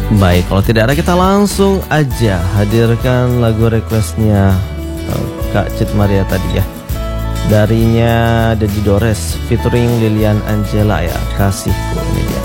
Baik, kalau tidak ada kita langsung aja hadirkan lagu requestnya Kak Cit Maria tadi ya. Darinya Dedi Dores featuring Lilian Angela ya, Kasihku ini ya.